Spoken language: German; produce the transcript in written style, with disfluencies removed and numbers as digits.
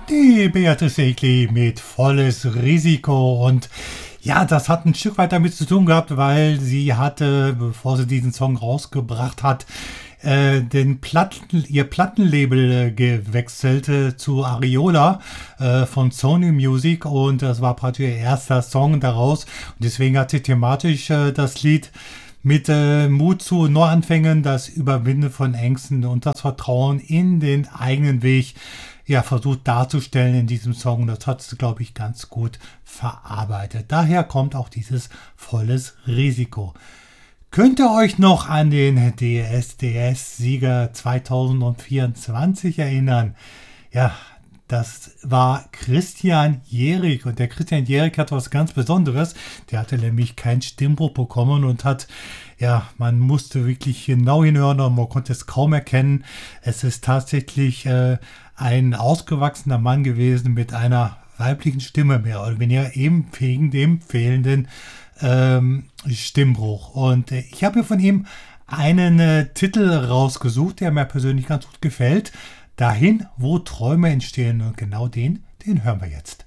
Die Beatrice Egli mit volles Risiko. Und ja, das hat ein Stück weit damit zu tun gehabt, weil sie hatte, bevor sie diesen Song rausgebracht hat, ihr Plattenlabel gewechselt zu Ariola von Sony Music, und das war praktisch ihr erster Song daraus. Und deswegen hat sie thematisch das Lied mit Mut zu Neuanfängen, das Überwinden von Ängsten und das Vertrauen in den eigenen Weg versucht darzustellen in diesem Song. Das hat sie, glaube ich, ganz gut verarbeitet. Daher kommt auch dieses volles Risiko. Könnt ihr euch noch an den DSDS-Sieger 2024 erinnern? Ja, das war Christian Jährig, und der Christian Jährig hat was ganz Besonderes. Der hatte nämlich keinen Stimmbruch bekommen und hat, man musste wirklich genau hinhören und man konnte es kaum erkennen. Es ist tatsächlich ein ausgewachsener Mann gewesen mit einer weiblichen Stimme, mehr oder weniger, eben wegen dem fehlenden Stimmbruch. Und ich habe mir von ihm einen Titel rausgesucht, der mir persönlich ganz gut gefällt. Dahin, wo Träume entstehen. Und genau den hören wir jetzt.